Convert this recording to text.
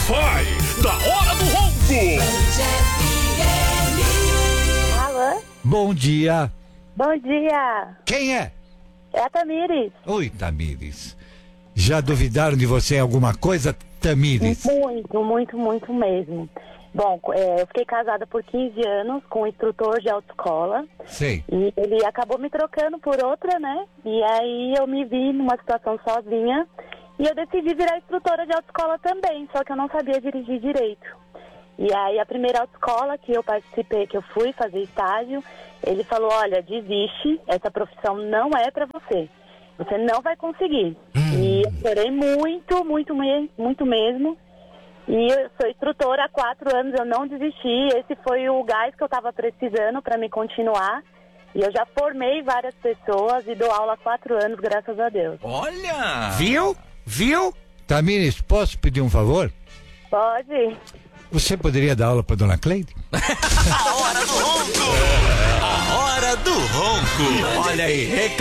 Wi-Fi da Hora do Ronco. Alô? Bom dia. Bom dia. Quem é? É a Tamires. Oi, Tamires. Já duvidaram de você em alguma coisa, Tamires? Muito mesmo. Bom, eu fiquei casada por 15 anos com um instrutor de autoescola. Sei. E ele acabou me trocando por outra, né? E aí eu me vi numa situação sozinha. E eu decidi virar instrutora de autoescola também, só que eu não sabia dirigir direito. E aí a primeira autoescola que eu participei, que eu fui fazer estágio, ele falou, olha, desiste, essa profissão não é pra você. Você não vai conseguir. E eu chorei muito mesmo. E eu sou instrutora há 4 anos, eu não desisti. Esse foi o gás que eu estava precisando para me continuar. E eu já formei várias pessoas e dou aula há 4 anos, graças a Deus. Olha! Viu? Tamires, posso pedir um favor? Pode? Você poderia dar aula para dona Cleide? A Hora do Ronco. A Hora do Ronco. Olha aí,